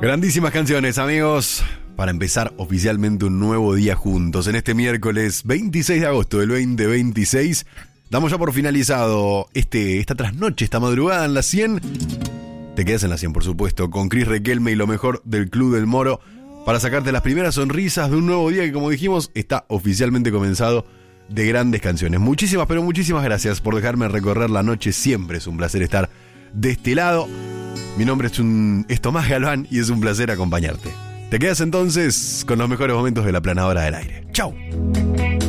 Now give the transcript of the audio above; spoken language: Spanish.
Grandísimas canciones, amigos, para empezar oficialmente un nuevo día juntos. En este miércoles 26 de agosto del 2026, damos ya por finalizado esta trasnoche, esta madrugada en la 100. Te quedas en la 100, por supuesto, con Cris Requelme y lo mejor del Club del Moro, para sacarte las primeras sonrisas de un nuevo día que, como dijimos, está oficialmente comenzado, de grandes canciones. Muchísimas, pero muchísimas gracias por dejarme recorrer la noche. Siempre es un placer estar de este lado. Mi nombre es Tomás Galván y es un placer acompañarte. Te quedas entonces con los mejores momentos de La Planadora del Aire. ¡Chau!